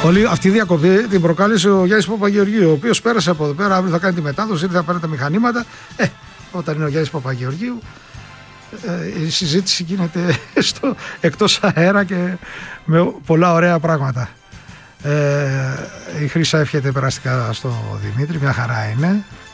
Αυτή η διακοπή την προκάλεσε ο Γιάννης Παπαγεωργίου, ο οποίος πέρασε από εδώ πέρα, αύριο θα κάνει τη μετάδοση, ήρθε θα πάρει τα μηχανήματα. Όταν είναι ο Γιάννης Παπαγεωργίου, η συζήτηση γίνεται εκτός αέρα και με πολλά ωραία πράγματα. Η Χρύσα εύχεται περαστικά στο Δημήτρη, μια χαρά είναι.